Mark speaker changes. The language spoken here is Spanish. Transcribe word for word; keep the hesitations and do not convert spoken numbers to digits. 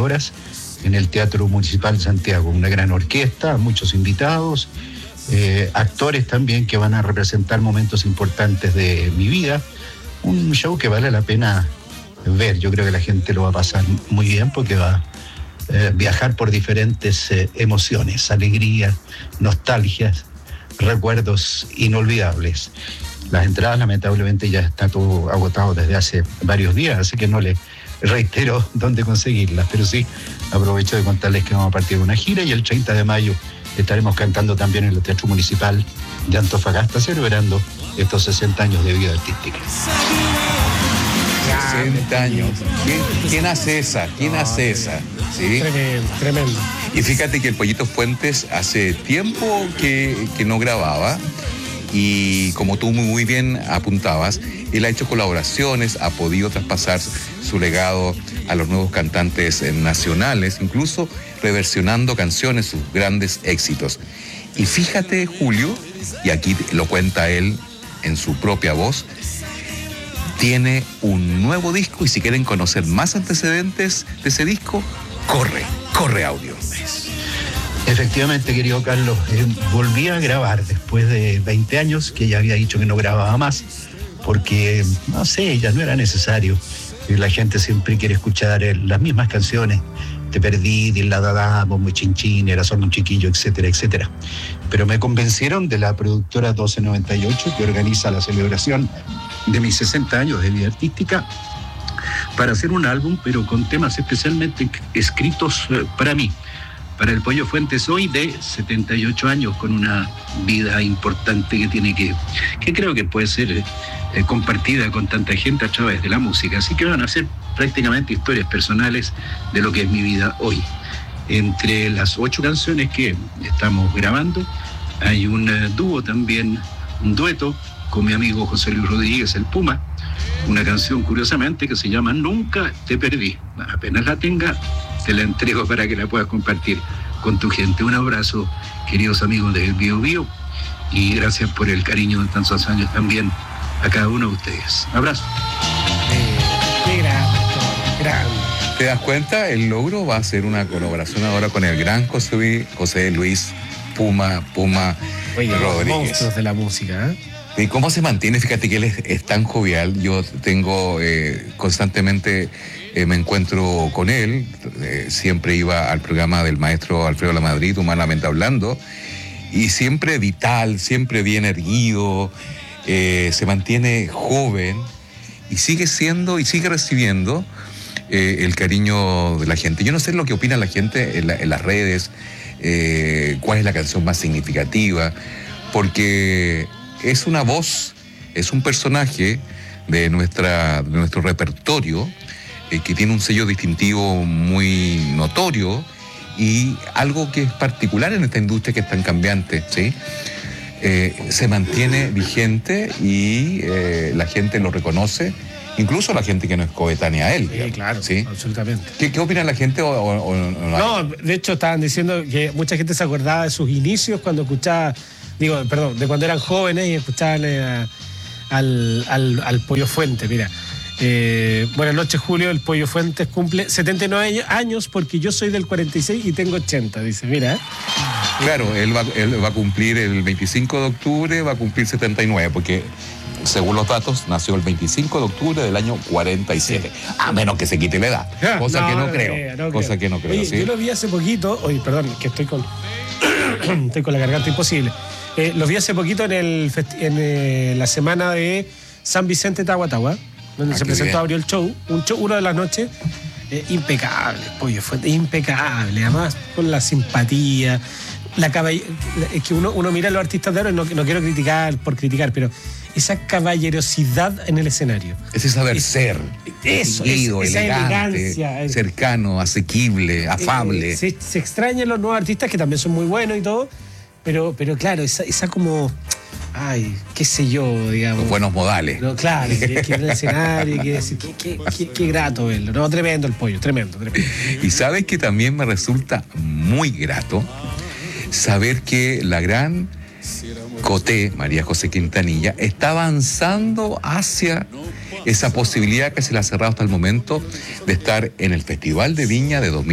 Speaker 1: horas en el Teatro Municipal de Santiago. Una gran orquesta, muchos invitados, eh, actores también que van a representar momentos importantes de mi vida. Un show que vale la pena ver. Yo creo que la gente lo va a pasar muy bien porque va a eh, viajar por diferentes eh, emociones, alegrías, nostalgias, recuerdos inolvidables. Las entradas lamentablemente ya está todo agotado desde hace varios días, así que no le reitero dónde conseguirlas, pero sí aprovecho de contarles que vamos a partir de una gira y el treinta de mayo estaremos cantando también en el Teatro Municipal de Antofagasta, celebrando estos sesenta años de vida artística.
Speaker 2: sesenta años. ¿Quién, quién hace esa? ¿Quién no, hace esa? ¿Sí?
Speaker 3: Tremendo, tremendo.
Speaker 2: Y fíjate que el Pollito Fuentes hace tiempo que, que no grababa y como tú muy, muy bien apuntabas, él ha hecho colaboraciones, ha podido traspasar su legado a los nuevos cantantes nacionales, incluso reversionando canciones, sus grandes éxitos. Y fíjate, Julio, y aquí lo cuenta él en su propia voz, tiene un nuevo disco y si quieren conocer más antecedentes de ese disco, corre, corre audio.
Speaker 1: Efectivamente, querido Carlos, eh, volví a grabar después de veinte años, que ya había dicho que no grababa más, porque, no sé, ya no era necesario. La gente siempre quiere escuchar eh, las mismas canciones. Te perdí, Dila Dada, Bombo y Chinchín, Era solo un chiquillo, etcétera, etcétera. Pero me convencieron de la productora doce noventa y ocho, que organiza la celebración de mis sesenta años de vida artística, para hacer un álbum, pero con temas especialmente escritos eh, para mí. Para el Pollo Fuentes hoy de setenta y ocho años, con una vida importante que tiene que, que creo que puede ser eh, compartida con tanta gente a través de la música. Así que van a ser prácticamente historias personales de lo que es mi vida hoy. Entre las ocho canciones que estamos grabando, hay un uh, dúo también, un dueto con mi amigo José Luis Rodríguez, el Puma, una canción curiosamente que se llama Nunca te perdí. Apenas la tenga, te la entrego para que la puedas compartir con tu gente. Un abrazo, queridos amigos del Bio Bio, y gracias por el cariño de tantos años también a cada uno de ustedes. Abrazo.
Speaker 3: Eh, qué grande, grande.
Speaker 2: ¿Te das cuenta? El logro va a ser una colaboración ahora con el gran José, José Luis Puma, Puma
Speaker 3: Oye,
Speaker 2: Rodríguez.
Speaker 3: Monstruos de la música, ¿eh?
Speaker 2: ¿Y cómo se mantiene? Fíjate que él es, es tan jovial. Yo tengo eh, constantemente, eh, me encuentro con él. Eh, siempre iba al programa del maestro Alfredo Lamadrid, Humanamente Hablando, y siempre vital, siempre bien erguido, eh, se mantiene joven y sigue siendo y sigue recibiendo eh, el cariño de la gente. Yo no sé lo que opina la gente en, la, en las redes, eh, cuál es la canción más significativa, porque es una voz, es un personaje de, nuestra, de nuestro repertorio eh, que tiene un sello distintivo muy notorio y algo que es particular en esta industria que es tan cambiante, ¿sí? Eh, se mantiene vigente y eh, la gente lo reconoce, incluso la gente que no es coetánea a él.
Speaker 3: Sí, claro, ¿sí? Absolutamente.
Speaker 2: ¿Qué, qué opina la gente? O, o, o,
Speaker 3: no, de hecho estaban diciendo que mucha gente se acordaba de sus inicios cuando escuchaba, digo, perdón, de cuando eran jóvenes y escuchaban eh, al, al, al Pollo Fuentes. Mira, eh, buenas noches, Julio. El Pollo Fuentes cumple setenta y nueve años porque yo soy del cuarenta y seis y tengo ochenta, dice, mira.
Speaker 2: Claro, él va, él va a cumplir el veinticinco de octubre, va a cumplir setenta y nueve, porque según los datos nació el veinticinco de octubre del año cuarenta y siete, sí. A menos que se quite la edad, cosa no, que no, no creo, creo no cosa creo. que no creo.
Speaker 3: Oye,
Speaker 2: ¿sí?
Speaker 3: Yo lo vi hace poquito, oye, perdón, que estoy con estoy con la garganta imposible. Eh, los vi hace poquito en, el festi- en eh, la semana de San Vicente Tahuatahua, donde ah, se presentó, bien. Abrió el show, un show, una de las noches, eh, impecable, Pollo Fuentes, impecable, además con la simpatía, la caball- es que uno, uno mira a los artistas de ahora, no, no quiero criticar por criticar, pero esa caballerosidad en el escenario.
Speaker 2: Ese saber es, ser,
Speaker 3: eso,
Speaker 2: seguido,
Speaker 3: es, esa
Speaker 2: elegante,
Speaker 3: elegancia,
Speaker 2: cercano, asequible, afable.
Speaker 3: Eh, se, se extrañan los nuevos artistas que también son muy buenos y todo, pero, pero claro, esa, esa como, ay, qué sé yo, digamos.
Speaker 2: Los buenos modales.
Speaker 3: No, claro, que, que en el escenario, que decir, qué, qué, qué, qué grato verlo. No, tremendo el Pollo, tremendo, tremendo.
Speaker 2: Y sabes que también me resulta muy grato saber que la gran Coté, María José Quintanilla, está avanzando hacia esa posibilidad que se le ha cerrado hasta el momento de estar en el Festival de Viña de dos mil